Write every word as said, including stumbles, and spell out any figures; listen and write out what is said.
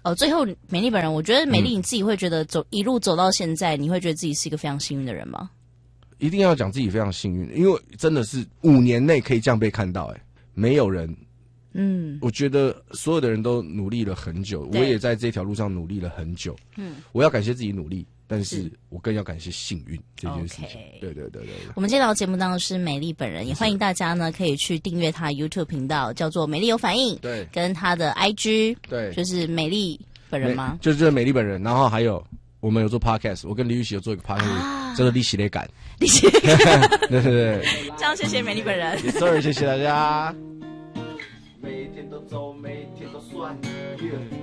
哦，最后美丽本人，我觉得美丽你自己会觉得走、嗯、一路走到现在，你会觉得自己是一个非常幸运的人吗？ 一定要讲自己非常幸运，因为真的是五年内可以这样被看到、欸，哎，没有人，嗯，我觉得所有的人都努力了很久，我也在这条路上努力了很久，嗯，我要感谢自己努力，但是我更要感谢幸运这件事情。Okay. 对对对对。 我们今天聊节目当中是美丽本人，也欢迎大家呢可以去订阅她 YouTube 频道，叫做美丽有反应， 对， 跟她的 I G， 对， 就是美丽本人吗？ 就是这美丽本人，然后还有我们有做 Podcast， 我跟李玉玺有做一个 Podcast，、啊、叫做利息类感。 利息类感， 对对对。 这样谢谢美丽本人。 Sorry， 谢谢大家。每天都走，每天都算。Yeah